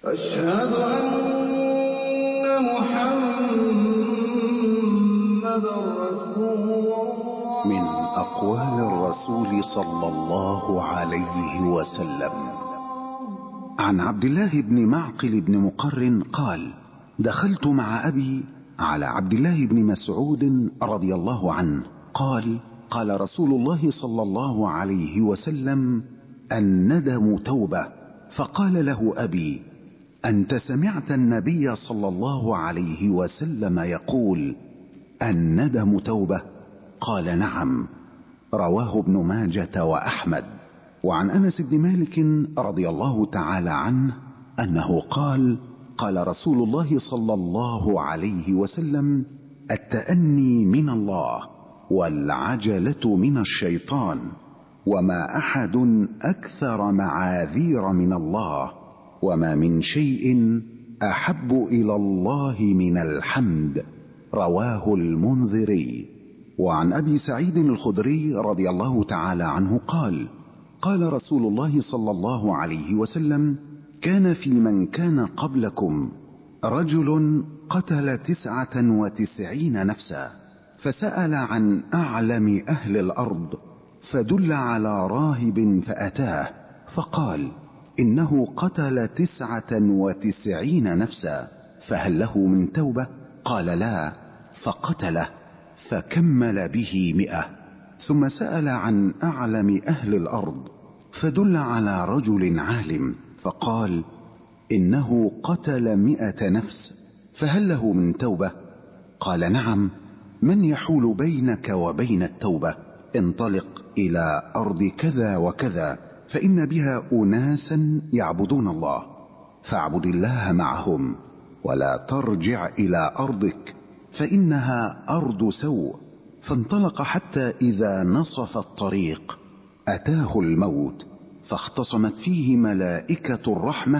أشهد أن محمدًا رسول الله. من أقوال الرسول صلى الله عليه وسلم عن عبد الله بن معقل بن مقرن قال: دخلت مع أبي على عبد الله بن مسعود رضي الله عنه قال: قال رسول الله صلى الله عليه وسلم: الندم توبة. فقال له أبي: أنت سمعت النبي صلى الله عليه وسلم يقول الندم توبة؟ قال: نعم. رواه ابن ماجة وأحمد. وعن أنس بن مالك رضي الله تعالى عنه أنه قال: قال رسول الله صلى الله عليه وسلم: التأني من الله والعجلة من الشيطان، وما أحد أكثر معاذير من الله، وما من شيء أحب إلى الله من الحمد. رواه المنذري. وعن أبي سعيد الخدري رضي الله تعالى عنه قال: قال رسول الله صلى الله عليه وسلم: كان في من كان قبلكم رجل قتل 99 نفسا، فسأل عن أعلم أهل الأرض، فدل على راهب فأتاه فقال: إنه قتل 99 نفسا، فهل له من توبة؟ قال: لا. فقتله، فكمل به 100. ثم سأل عن أعلم أهل الأرض، فدل على رجل عالم، فقال: إنه قتل 100 نفس، فهل له من توبة؟ قال: نعم. من يحول بينك وبين التوبة؟ انطلق إلى أرض كذا وكذا، فإن بها أناسا يعبدون الله، فاعبد الله معهم، ولا ترجع إلى أرضك، فإنها أرض سوء. فانطلق حتى إذا نصف الطريق أتاه الموت، فاختصمت فيه ملائكة الرحمة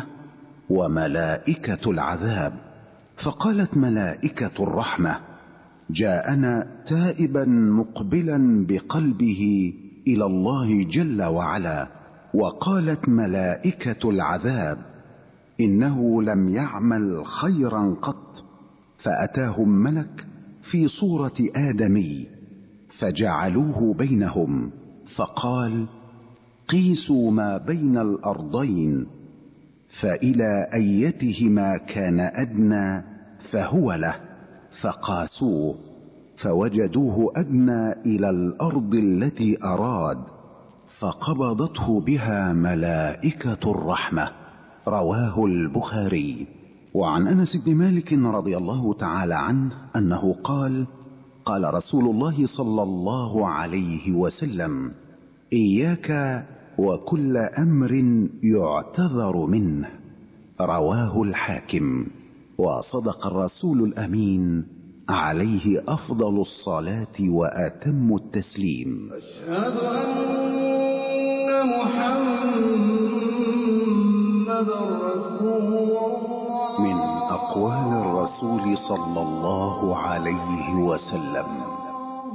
وملائكة العذاب، فقالت ملائكة الرحمة: جاءنا تائبا مقبلا بقلبه إلى الله جل وعلا. وقالت ملائكة العذاب: إنه لم يعمل خيرا قط. فأتاهم ملك في صورة آدمي، فجعلوه بينهم، فقال: قيسوا ما بين الأرضين، فإلى أيتهما كان أدنى فهو له، فقاسوه فوجدوه أدنى إلى الأرض التي أراد، فقبضته بها ملائكة الرحمة. رواه البخاري. وعن أنس بن مالك رضي الله تعالى عنه أنه قال: قال رسول الله صلى الله عليه وسلم: إياك وكل أمر يعتذر منه. رواه الحاكم. وصدق الرسول الأمين عليه أفضل الصلاة وأتم التسليم. أشهد أن محمدًا رسول الله. من أقوال الرسول صلى الله عليه وسلم